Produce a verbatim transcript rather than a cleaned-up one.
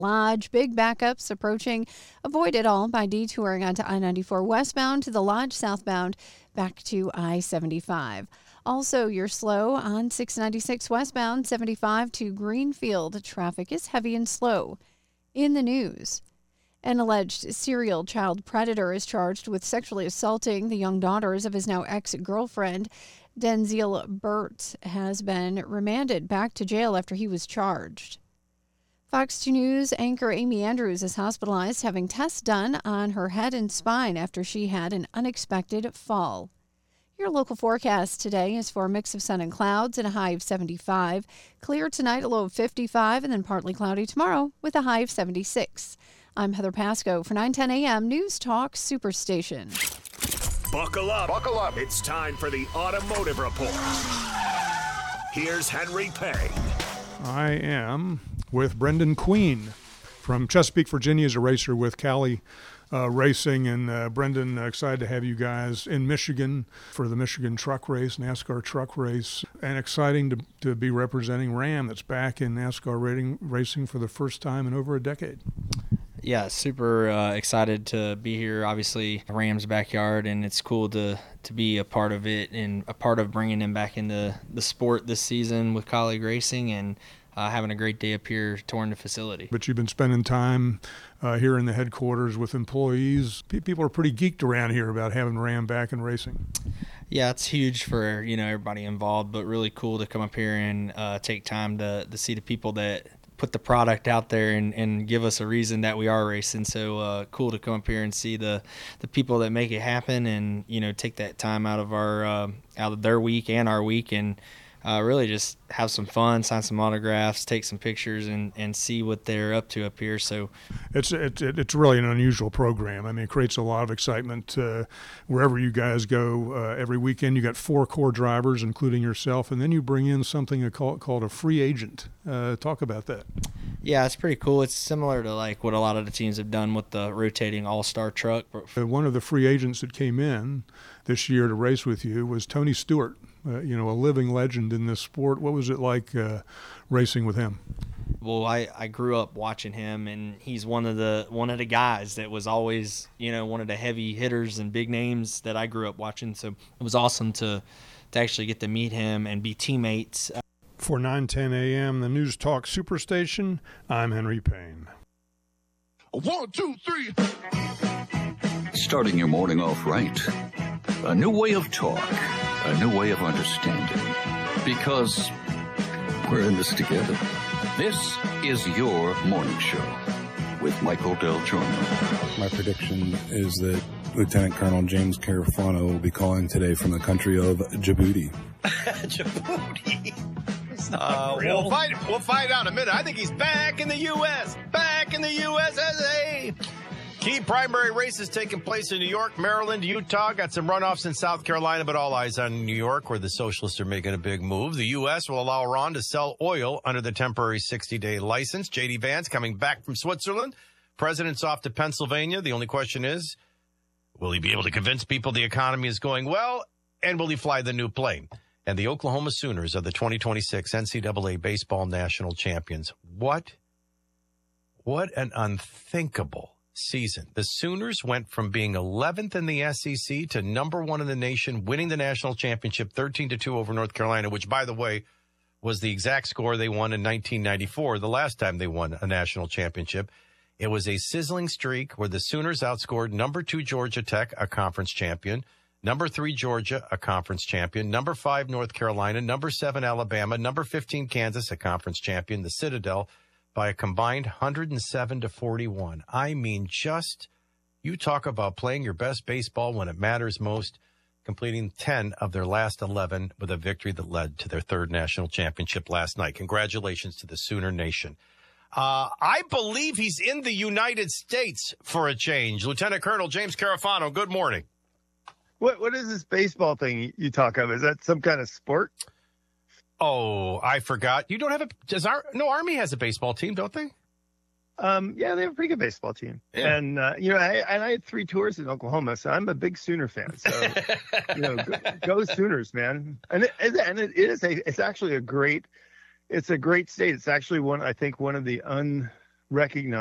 Lodge. Big backups approaching. Avoid it all by detouring onto I ninety-four westbound to the Lodge southbound back to I seventy-five. Also, you're slow on six ninety-six westbound seventy-five to Greenfield. Traffic is heavy and slow. In the news, an alleged serial child predator is charged with sexually assaulting the young daughters of his now ex-girlfriend. Denzel Burt has been remanded back to jail after he was charged. Fox two News anchor Amy Andrews is hospitalized, having tests done on her head and spine after she had an unexpected fall. Your local forecast today is for a mix of sun and clouds and a high of seventy-five. Clear tonight, a low of fifty-five, and then partly cloudy tomorrow with a high of seventy-six. I'm Heather Pasco for nine ten a.m. News Talk Superstation. Buckle up. Buckle up. It's time for the Automotive Report. Here's Henry Payne. I am with Brendan Queen from Chesapeake, Virginia, as a racer with Cali uh, Racing. And uh, Brendan, uh, excited to have you guys in Michigan for the Michigan truck race, NASCAR truck race, and exciting to, to be representing Ram that's back in NASCAR rating, racing for the first time in over a decade. Yeah, super uh, excited to be here. Obviously, Ram's backyard, and it's cool to, to be a part of it and a part of bringing him back into the sport this season with colleague racing and uh, having a great day up here touring the facility. But you've been spending time uh, here in the headquarters with employees. People are pretty geeked around here about having Ram back in racing. Yeah, it's huge for, you know, everybody involved, but really cool to come up here and uh, take time to, to see the people that put the product out there and, and give us a reason that we are racing. So uh, cool to come up here and see the, the people that make it happen and, you know, take that time out of our uh, out of their week and our week and uh, really just have some fun, sign some autographs, take some pictures, and, and see what they're up to up here. So it's it's it's really an unusual program. I mean, it creates a lot of excitement uh, wherever you guys go. Uh, every weekend you got four core drivers, including yourself, and then you bring in something called, called a free agent. Uh, talk about that. Yeah, it's pretty cool. It's similar to like what a lot of the teams have done with the rotating all-star truck. Uh, one of the free agents that came in this year to race with you was Tony Stewart, uh, you know, a living legend in this sport. What was it like uh, racing with him? Well, I, I grew up watching him, and he's one of the one of the guys that was always, you know, one of the heavy hitters and big names that I grew up watching. So it was awesome to to actually get to meet him and be teammates. For nine ten a.m., the News Talk Superstation, I'm Henry Payne. One, two, three. Starting your morning off right. A new way of talk. A new way of understanding. Because we're in this together. This is your morning show with Michael Del Giorno. My prediction is that Lieutenant Colonel James Carafano will be calling today from the country of Djibouti. Djibouti? Uh, we'll find we'll find out in a minute. I think he's back in the U S Back in the U S S A. Key primary races taking place in New York, Maryland, Utah. Got some runoffs in South Carolina, but all eyes on New York, where the socialists are making a big move. The U S will allow Iran to sell oil under the temporary sixty-day license. J D Vance coming back from Switzerland. President's off to Pennsylvania. The only question is, will he be able to convince people the economy is going well, and will he fly the new plane? And the Oklahoma Sooners are the twenty twenty-six N C double A baseball national champions. What? What an unthinkable season. The Sooners went from being eleventh in the S E C to number one in the nation, winning the national championship thirteen to two over North Carolina, which, by the way, was the exact score they won in nineteen ninety-four, the last time they won a national championship. It was a sizzling streak where the Sooners outscored number two Georgia Tech, a conference champion, number three Georgia, a conference champion, number five North Carolina, number seven Alabama, number fifteen Kansas, a conference champion, the Citadel, by a combined one hundred seven to forty-one. I mean, just, you talk about playing your best baseball when it matters most, completing ten of their last eleven with a victory that led to their third national championship last night. Congratulations to the Sooner Nation. Uh, I believe he's in the United States for a change. Lieutenant Colonel James Carafano, good morning. What What is this baseball thing you talk of? Is that some kind of sport? Oh, I forgot. You don't have a does our no Army has a baseball team, don't they? Um, yeah, they have a pretty good baseball team. Yeah. And uh, you know, I, and I had three tours in Oklahoma, so I'm a big Sooner fan. So you know, go, go Sooners, man. And it, and it is a it's actually a great it's a great state. It's actually one I think one of the recognize